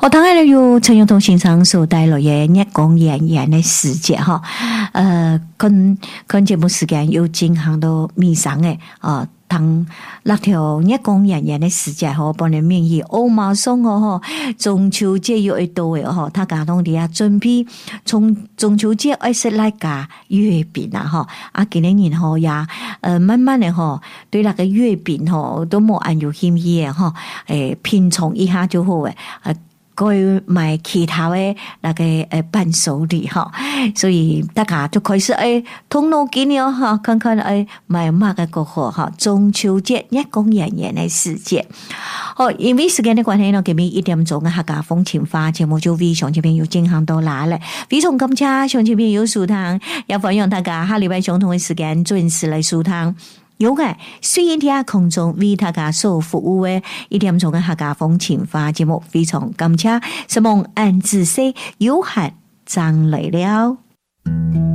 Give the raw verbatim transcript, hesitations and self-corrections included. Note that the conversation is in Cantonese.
我當然有陳永同先生所帶來嘅日光炎炎嘅時節哈，呃，跟跟節目時間有進行到尾聲嘅啊，當那條日光炎炎嘅時節嗬，幫你免疫歐馬松哦，中秋節又一到嘅嗬，他家當地啊準備從中秋節開始來家月餅啊嗬，啊今年年嗬呀，呃慢慢嘅嗬，對那個月餅嗬都冇按有興意嘅嗬，誒品嘗一下就好嘅，誒。佢買其他嘅那個誒伴手禮哈，所以大家就開始誒通腦筋了哈，看看誒買乜嘅個好哈。中秋節日光炎炎嘅時節，好，因為時間的關係呢，今日一點鐘嘅客家風情話節目就為上這邊有進行到啦咧，非常感謝上這邊有收聽，也歡迎大家下禮拜相同嘅時間準時來收聽。有嘅，雖然聽空中為大家所服務嘅一點鐘嘅客家風情話節目，非常感謝，希望按自西有限讚來了。